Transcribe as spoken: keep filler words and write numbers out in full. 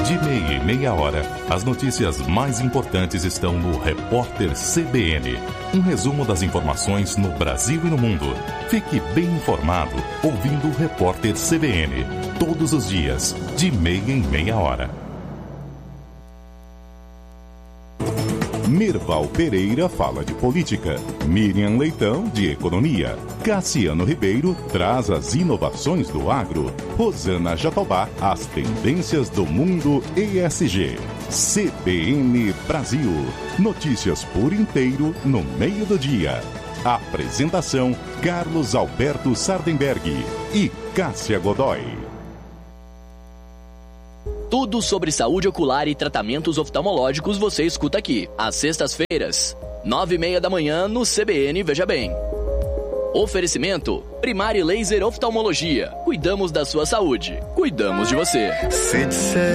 De meia em meia hora, as notícias mais importantes estão no Repórter C B N. Um resumo das informações no Brasil e no mundo. Fique bem informado ouvindo o Repórter C B N. Todos os dias, de meia em meia hora. Mirval Pereira fala de política, Miriam Leitão de economia, Cassiano Ribeiro traz as inovações do agro, Rosana Jatobá as tendências do mundo E S G. C B N Brasil, notícias por inteiro no meio do dia. Apresentação Carlos Alberto Sardenberg e Cássia Godoy. Tudo sobre saúde ocular e tratamentos oftalmológicos você escuta aqui, às sextas-feiras, nove e meia da manhã, no C B N Veja Bem. Oferecimento: Primari Laser Oftalmologia. Cuidamos da sua saúde. Cuidamos de você.